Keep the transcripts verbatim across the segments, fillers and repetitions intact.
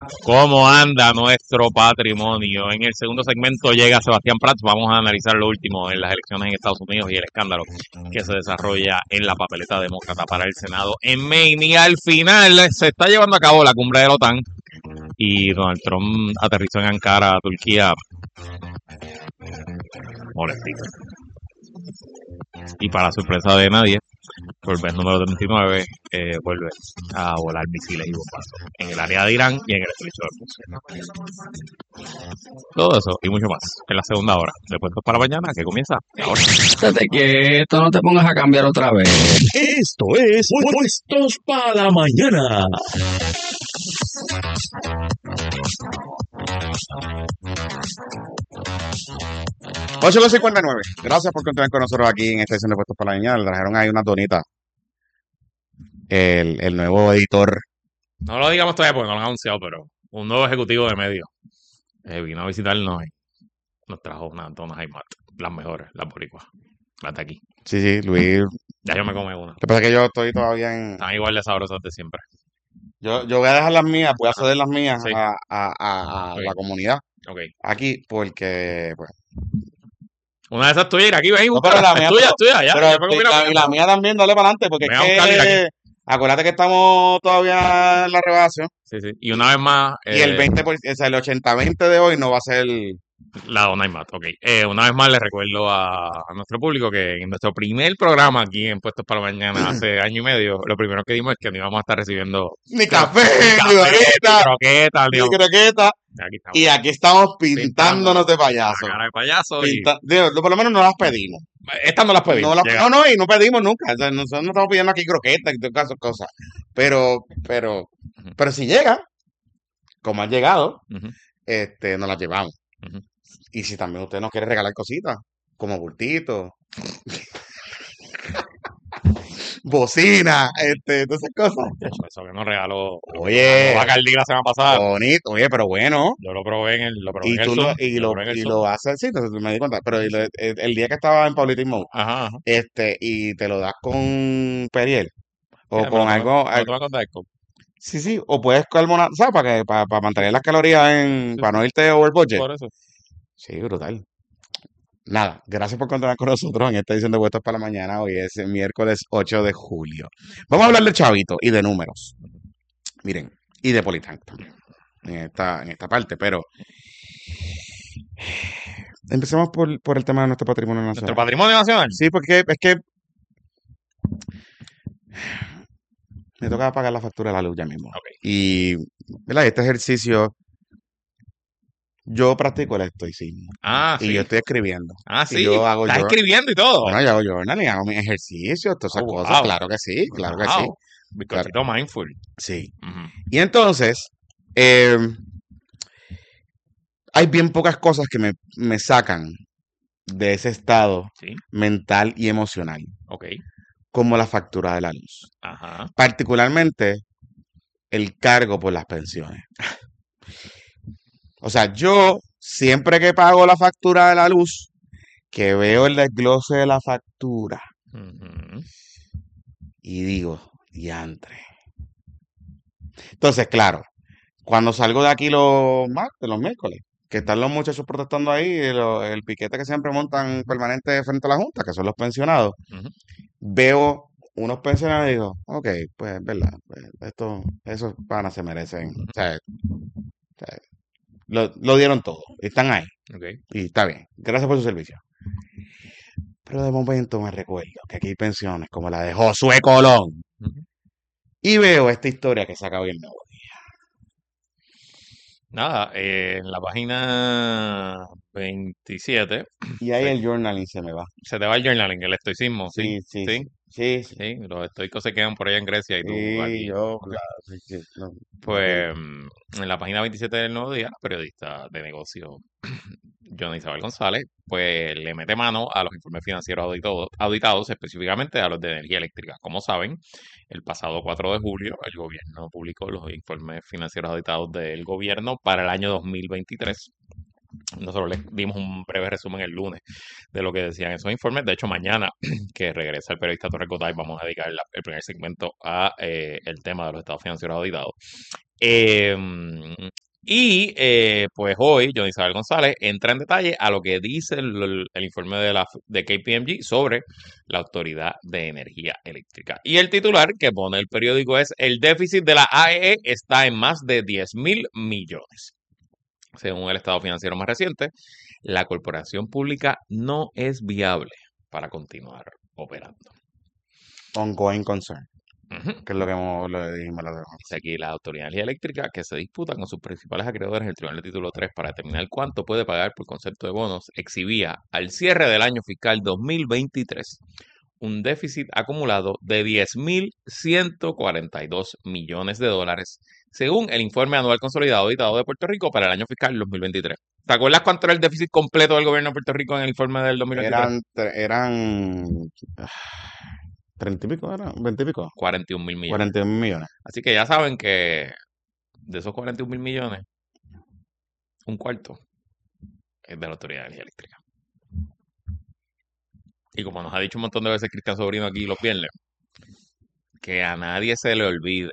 ¿Cómo anda nuestro patrimonio? En el segundo segmento llega Sebastián Prats. Vamos a analizar lo último en las elecciones en Estados Unidos y el escándalo que se desarrolla en la papeleta demócrata para el Senado en Maine. Y al final se está llevando a cabo la cumbre de la OTAN y Donald Trump aterrizó en Ankara, Turquía, molestito. Y para sorpresa de nadie, por vez número treinta y nueve, eh, vuelve a volar misiles y bombazos en el área de Irán y en el estrecho de Rusia. Todo eso y mucho más en la segunda hora de Puestos para Mañana, que comienza ahora. Estate quieto, no te pongas a cambiar otra vez. Esto es Puestos para Mañana. ocho con cincuenta y nueve. Gracias por continuar con nosotros aquí en esta edición de Puestos para la Mañana. Le trajeron ahí unas donitas. El, el nuevo editor. No lo digamos todavía porque no lo han anunciado, pero un nuevo ejecutivo de medios eh, vino a visitarnos y nos trajo unas donas Aymat, las mejores, las boricuas, las de aquí. Sí, sí, Luis. Ya yo me comí una. Lo que pasa es que yo estoy todavía en... Están igual de sabrosas de siempre. Yo, yo voy a dejar las mías, voy a ceder las mías Sí. a, a, a, a Ok. la comunidad Ok. aquí porque, pues... Una de esas tuyas, aquí ven y No, búscala. pero la Es mía, tuya, pero- es tuya, ya. pero ya me comí la la, mía. y la mía también, dale para adelante, porque Ve es a buscarla que... aquí. Acuérdate que estamos todavía en la rebajación Sí, sí. Y una vez más, y el eh, veinte por ciento, o sea, el ochenta veinte de hoy no va a ser... la dona Aymat. Ok. Eh, una vez más les recuerdo a, a nuestro público que en nuestro primer programa aquí en Puestos para Mañana hace año y medio, lo primero que dimos es que no íbamos a estar recibiendo Ni café, ni ni café, ni barrita, croquetas, ni... ni croqueta. Aquí estamos. Y aquí estamos Pintándonos pintándonos de la payaso. cara de payaso y... Pinta- digo, por lo menos no las pedimos. Estas no las pedimos. No, las- llega. no, no, y no pedimos nunca. O sea, nosotros no estamos pidiendo aquí croquetas y todas esas cosas. Pero, pero, Ujú. pero si llega, como ha llegado, Ujú, este, nos las llevamos. ujú. Y si también usted nos quiere regalar cositas, como bultitos, bocina, este, todas esas cosas. Eso que nos regaló Oye, Bacardi la semana pasada. bonito, oye, pero bueno. Yo lo probé en el, lo probé Y en el tú lo, Zoom. y Yo lo, probé en el y Zoom. lo haces, sí, entonces me di cuenta. Pero el, el- el día que estaba en Paulitismo, Ajá, ajá. este, y te lo das con Periel, o Mira, me con lo algo, tengo- me lo algo- tengo que contar, Eco. sí, sí, o puedes carbonar, ¿sabes? Para que, para, para mantener las calorías en, Sí, para sí. no irte over budget. Por eso. Sí, brutal. Nada, gracias por continuar con nosotros en esta edición de Vueltas para la Mañana. Hoy es el miércoles ocho de julio. Vamos a hablar de chavito y de números. Miren, y de Politank también, en esta, en esta parte, pero empecemos por, por el tema de nuestro patrimonio Nuestro nacional. patrimonio nacional. Sí, porque es que me toca pagar la factura de la luz ya mismo. Ok. Y, ¿verdad? Este ejercicio, yo practico el estoicismo. Ah, Y sí. yo estoy escribiendo. Ah, Y sí. yo hago Estás yo. escribiendo y todo. Bueno, yo hago journal y hago mis ejercicios, todas esas Oh, cosas. wow. Claro que sí, claro que sí. Wow. Bizcochito mindful. Sí. Ujú. Y entonces, eh, hay bien pocas cosas que me, me sacan de ese estado Sí. mental y emocional, Ok. como la factura de la luz. Ajá. Particularmente el cargo por las pensiones. O sea, yo siempre que pago la factura de la luz, que veo el desglose de la factura Ujú. y digo, diantre. Entonces, claro, cuando salgo de aquí los martes, los miércoles, que están los muchachos protestando ahí, y lo- el piquete que siempre montan permanente frente a la Junta, que son los pensionados, Ujú. veo unos pensionados y digo, ok, pues es verdad, pues, esto, esos panas se merecen, o sea, o sea, lo, lo dieron todo, y están ahí, Ok. y está bien, gracias por su servicio. Pero de momento me recuerdo que aquí hay pensiones como la de Josué Colón, Ujú. y veo esta historia que saca hoy el Nuevo Día. Nada, eh, en la página veintisiete Y ahí se, el journaling se me va. se te va el journaling, el estoicismo, sí, Sí, sí, sí, sí, sí, sí. sí, los estoicos se quedan por allá en Grecia y tú Sí, aquí. yo, Ok. claro, sí, sí, no, no, Pues mm, en la página veintisiete del Nuevo Día, la periodista de negocio Johnny Isabel González, pues le mete mano a los informes financieros auditados, auditados, específicamente a los de energía eléctrica. Como saben, el pasado cuatro de julio el gobierno publicó los informes financieros auditados del gobierno para el año dos mil veintitrés. Nosotros les dimos un breve resumen el lunes de lo que decían esos informes. De hecho, mañana que regresa el periodista Torres Gotay, vamos a dedicar la- el primer segmento a eh, el tema de los estados financieros auditados. Eh, Y eh, pues hoy, Johnny Isabel González entra en detalle a lo que dice el, el informe de, la, de K P M G sobre la Autoridad de Energía Eléctrica. Y el titular que pone el periódico es: el déficit de la A E E está en más de diez mil millones. Según el estado financiero más reciente, la corporación pública no es viable para continuar operando. Ongoing concern, Ujú. que es lo que hemos, lo dijimos la otra vez. Dice aquí la Autoridad de Energía Eléctrica que se disputa con sus principales acreedores en el Tribunal de Título tres para determinar cuánto puede pagar por concepto de bonos, exhibía al cierre del año fiscal dos mil veintitrés un déficit acumulado de diez mil ciento cuarenta y dos millones de dólares, según el informe anual consolidado auditado de Puerto Rico para el año fiscal dos mil veintitrés. ¿Te acuerdas cuánto era el déficit completo del gobierno de Puerto Rico en el informe del dos mil veintitrés? Eran, tre- eran ah, treinta y pico, eran veinte y pico, cuarenta y un mil millones. cuarenta y un millones. Así que ya saben que de esos cuarenta y un mil millones, un cuarto es de la Autoridad de Energía Eléctrica. Y como nos ha dicho un montón de veces Cristian Sobrino aquí los viernes, que a nadie se le olvide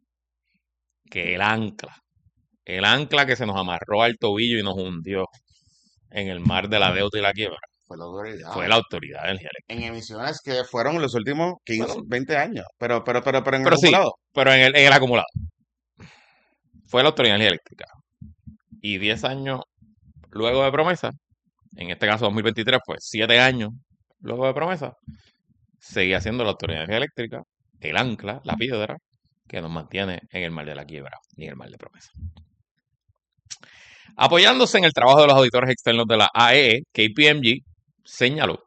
que el ancla, el ancla que se nos amarró al tobillo y nos hundió en el mar de la deuda y la quiebra, Fue la autoridad. fue la Autoridad de Energía Eléctrica. En emisiones que fueron los últimos quince, Bueno, veinte años. Pero, pero, pero, pero en pero sí, acumulado. pero en el, en el acumulado. Fue la Autoridad de Energía Eléctrica. Y diez años luego de promesa, en este caso dos mil veintitrés, pues siete años luego de promesa, seguía siendo la Autoridad de Energía Eléctrica el ancla, la piedra, que nos mantiene en el mar de la quiebra y en el mar de promesa. Apoyándose en el trabajo de los auditores externos de la A E E, K P M G señaló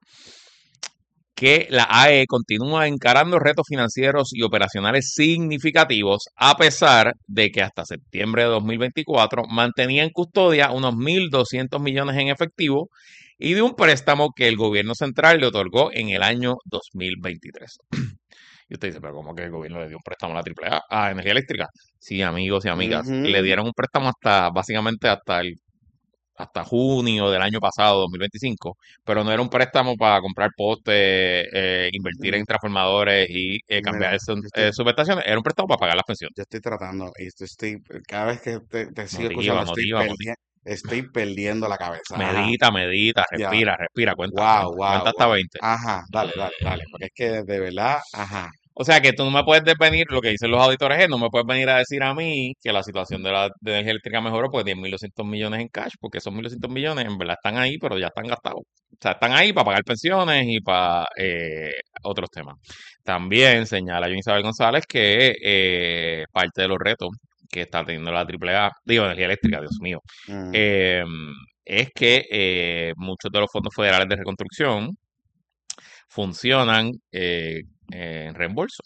que la A E E continúa encarando retos financieros y operacionales significativos, a pesar de que hasta septiembre de dos mil veinticuatro mantenía en custodia unos mil doscientos millones en efectivo y de un préstamo que el gobierno central le otorgó en el año dos mil veintitrés. Y usted dice, pero ¿cómo que el gobierno le dio un préstamo a la triple A? A Energía Eléctrica. Sí, amigos y amigas, Ujú. le dieron un préstamo hasta, básicamente hasta el hasta junio del año pasado, dos mil veinticinco, pero no era un préstamo para comprar postes, eh, invertir en transformadores y eh, cambiar Mira, de su- yo estoy, eh, subestaciones, era un préstamo para pagar las pensiones. yo estoy tratando, y esto estoy, cada vez que te, te sigo Motiva, escuchando, estoy, motiva, motiva. perdi- estoy perdiendo la cabeza. Ajá, Medita, medita, ya. respira, respira, cuenta, Wow, cuenta, wow, cuenta hasta wow. veinte. Ajá, dale, dale, dale. Porque es que de verdad, ajá. O sea que tú no me puedes venir, lo que dicen los auditores es, no me puedes venir a decir a mí que la situación de la de energía eléctrica mejoró pues diez mil doscientos millones en cash, porque esos mil doscientos millones en verdad están ahí, pero ya están gastados. O sea, están ahí para pagar pensiones y para eh, otros temas. También señala Johnny Isabel González que eh, parte de los retos que está teniendo la triple A, digo, energía eléctrica, Dios mío, Mm. eh, es que eh, muchos de los fondos federales de reconstrucción funcionan eh, en reembolso.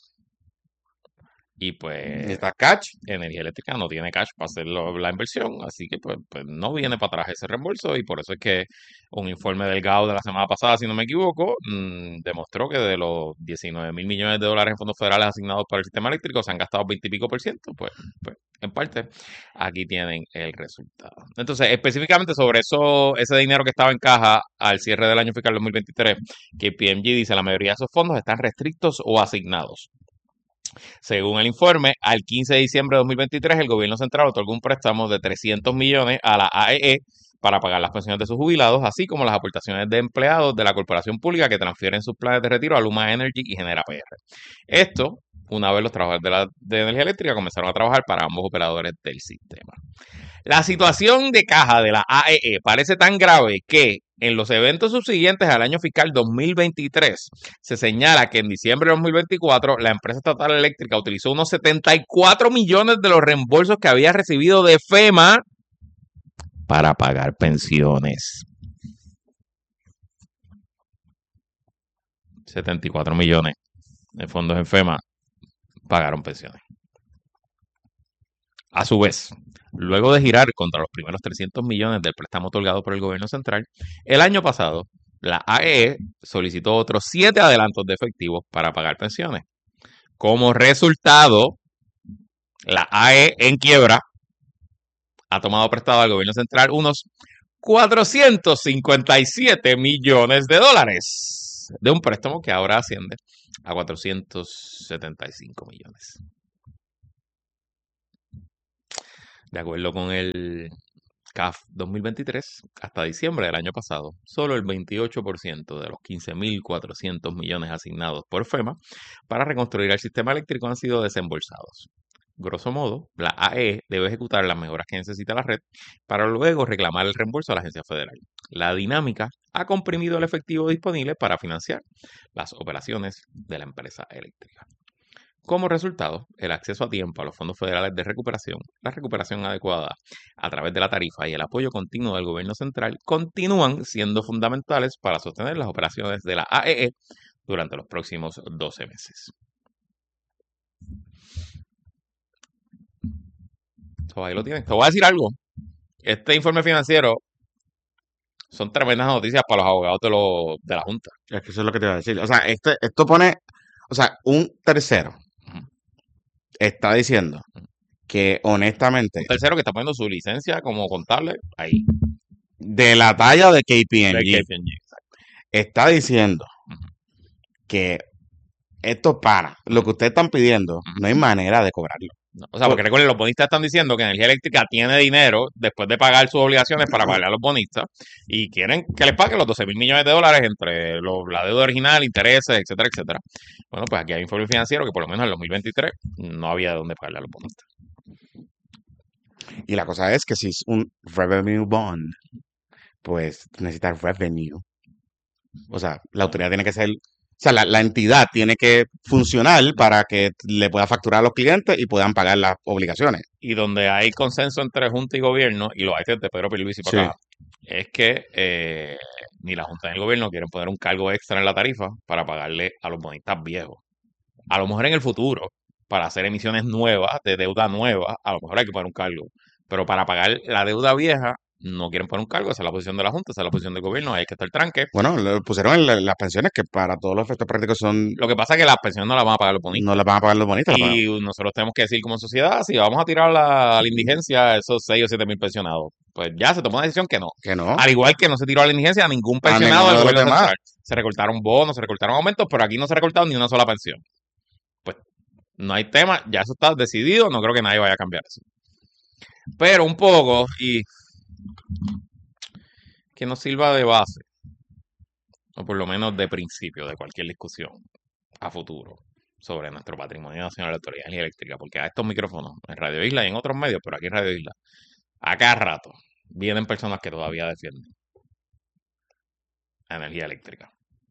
Y ¿Y pues está catch? Energía Eléctrica no tiene cash para hacer lo- la inversión, así que pues, pues no viene para atrás ese reembolso y por eso es que un informe del G A O de la semana pasada, si no me equivoco, mm, demostró que de los diecinueve mil millones de dólares en fondos federales asignados para el sistema eléctrico se han gastado veinte y pico por ciento, pues, pues en parte aquí tienen el resultado. Entonces, específicamente sobre eso, ese dinero que estaba en caja al cierre del año fiscal dos mil veintitrés, que P M G dice la mayoría de esos fondos están restrictos o asignados. Según el informe, al quince de diciembre de dos mil veintitrés, el gobierno central otorgó un préstamo de trescientos millones a la A E E para pagar las pensiones de sus jubilados, así como las aportaciones de empleados de la corporación pública que transfieren sus planes de retiro a Luma Energy y Genera P R. Esto, una vez los trabajadores de, la, de energía eléctrica comenzaron a trabajar para ambos operadores del sistema. La situación de caja de la A E E parece tan grave que en los eventos subsiguientes al año fiscal dos mil veintitrés se señala que en diciembre de dos mil veinticuatro la empresa estatal eléctrica utilizó unos setenta y cuatro millones de los reembolsos que había recibido de FEMA para pagar pensiones. setenta y cuatro millones de fondos en FEMA pagaron pensiones. A su vez, luego de girar contra los primeros trescientos millones del préstamo otorgado por el gobierno central, el año pasado la A E E solicitó otros siete adelantos de efectivos para pagar pensiones. Como resultado, la A E E en quiebra ha tomado prestado al gobierno central unos cuatrocientos cincuenta y siete millones de dólares de un préstamo que ahora asciende a cuatrocientos setenta y cinco millones. De acuerdo con el C A F dos mil veintitrés, hasta diciembre del año pasado, solo el veintiocho por ciento de los quince mil cuatrocientos millones asignados por FEMA para reconstruir el sistema eléctrico han sido desembolsados. Grosso modo, la A E E debe ejecutar las mejoras que necesita la red para luego reclamar el reembolso a la agencia federal. La dinámica ha comprimido el efectivo disponible para financiar las operaciones de la empresa eléctrica. Como resultado, el acceso a tiempo a los fondos federales de recuperación, la recuperación adecuada a través de la tarifa y el apoyo continuo del gobierno central continúan siendo fundamentales para sostener las operaciones de la A E E durante los próximos doce meses. So, ahí lo tienen. Te voy a decir algo. Este informe financiero son tremendas noticias para los abogados de, los, de la Junta. Es que eso es lo que te iba a decir. O sea, este, esto pone, o sea, un tercero Ujú. está diciendo que honestamente, Un tercero que está poniendo su licencia como contable ahí. de la talla de K P Del M G, K P M G, exacto. está diciendo Ujú. que esto para lo que ustedes están pidiendo, no hay manera de cobrarlo. No, o sea, porque recuerden, los bonistas están diciendo que Energía Eléctrica tiene dinero después de pagar sus obligaciones para pagarle a los bonistas y quieren que les paguen los doce mil millones de dólares entre lo- la deuda original, intereses, etcétera, etcétera. Bueno, pues aquí hay un informe financiero que por lo menos en el dos mil veintitrés no había de dónde pagarle a los bonistas. Y la cosa es que si es un revenue bond, pues necesitas revenue. O sea, la autoridad tiene que ser, o sea, la, la entidad tiene que funcionar para que le pueda facturar a los clientes y puedan pagar las obligaciones. Y donde hay consenso entre Junta y Gobierno, y lo hay desde Pedro Pierluisi para Sí. acá, es que eh, ni la Junta ni el Gobierno quieren poner un cargo extra en la tarifa para pagarle a los bonistas viejos. A lo mejor en el futuro, para hacer emisiones nuevas, de deuda nueva, a lo mejor hay que poner un cargo. Pero para pagar la deuda vieja, no quieren poner un cargo. Esa es la posición de la Junta, esa es la posición del gobierno, ahí hay que estar el tranque. Bueno, lo pusieron en la- las pensiones que para todos los efectos prácticos son, Lo que pasa es que las pensiones no las van a pagar los bonistas. no las van a pagar los bonitos, las pagan. Y nosotros tenemos que decir como sociedad, si vamos a tirar la, a la indigencia a esos seis o siete mil pensionados, pues ya se tomó una decisión que no. Que no. Al igual que no se tiró a la indigencia a ningún A pensionado ninguno del de los gobierno demás. central. Se recortaron bonos, se recortaron aumentos, pero aquí no se ha recortado ni una sola pensión. Pues no hay tema, ya eso está decidido, no creo que nadie vaya a cambiar eso. Pero un poco, y que nos sirva de base, o por lo menos de principio de cualquier discusión a futuro sobre nuestro patrimonio nacional de autoridad eléctrica, porque a estos micrófonos, en Radio Isla y en otros medios, pero aquí en Radio Isla, a cada rato vienen personas que todavía defienden la energía eléctrica.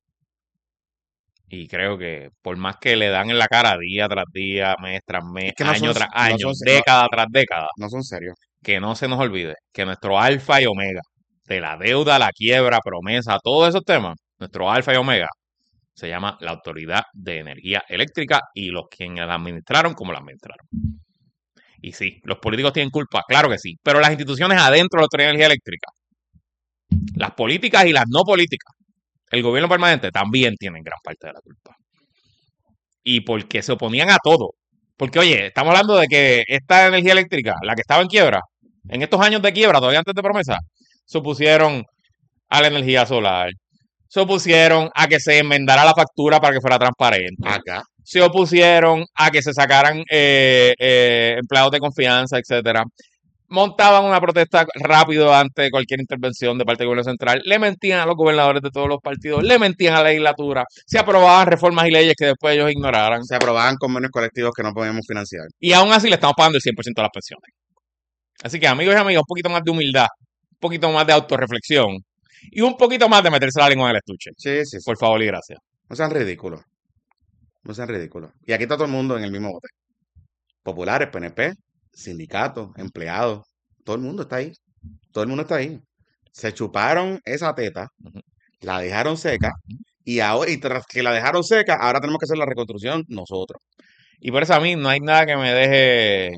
Y creo que por más que le dan en la cara día tras día, mes tras mes, Es que no año son- tras no año, son- no- década tras década, No son serios. que no se nos olvide que nuestro alfa y omega de la deuda, la quiebra, promesa, todos esos temas, nuestro alfa y omega se llama la Autoridad de Energía Eléctrica y los quienes la administraron como la administraron. Y sí, los políticos tienen culpa, claro que sí, pero las instituciones adentro de la Autoridad de Energía Eléctrica, las políticas y las no políticas, el gobierno permanente también tienen gran parte de la culpa. Y porque se oponían a todo. Porque, oye, estamos hablando de que esta energía eléctrica, la que estaba en quiebra, en estos años de quiebra, todavía antes de promesa, se opusieron a la energía solar, se opusieron a que se enmendara la factura para que fuera transparente, Acá. se opusieron a que se sacaran eh, eh, empleados de confianza, etcétera. Montaban una protesta rápido ante cualquier intervención de parte del gobierno central, le mentían a los gobernadores de todos los partidos, le mentían a la legislatura, se aprobaban reformas y leyes que después ellos ignoraran, Se aprobaban convenios colectivos que no podíamos financiar. y aún así le estamos pagando el cien por ciento de las pensiones. Así que, amigos y amigas, un poquito más de humildad, un poquito más de autorreflexión y un poquito más de meterse la lengua en el estuche. Sí, sí, sí. Por favor y gracias. No sean ridículos. No sean ridículos. Y aquí está todo el mundo en el mismo bote. Populares, P N P, sindicatos, empleados. Todo el mundo está ahí. Todo el mundo está ahí. Se chuparon esa teta, Ujú. la dejaron seca, y ahora, y tras que la dejaron seca, ahora tenemos que hacer la reconstrucción nosotros. Y por eso a mí no hay nada que me deje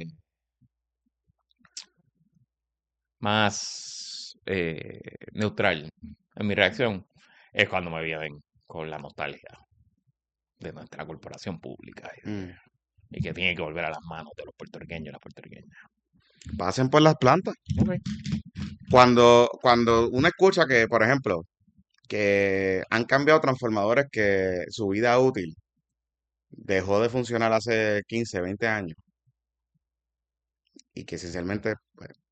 más eh, neutral en mi reacción. Es cuando me vienen con la nostalgia de nuestra corporación pública y, Mm. y que tiene que volver a las manos de los puertorriqueños y las puertorriqueñas. Pasen por las plantas. Ok. Cuando, cuando uno escucha que, por ejemplo, que han cambiado transformadores que su vida útil dejó de funcionar hace quince, veinte años. y que esencialmente pues,